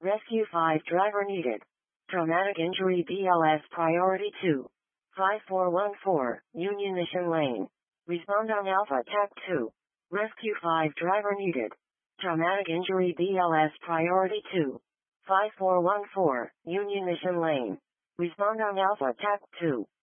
Rescue 5 driver needed. Traumatic injury BLS priority 2. 5414, Union Mission Lane. Respond on Alpha TAC 2. Rescue 5 driver needed. Traumatic injury BLS priority 2. 5414, Union Mission Lane. Respond on Alpha TAC 2.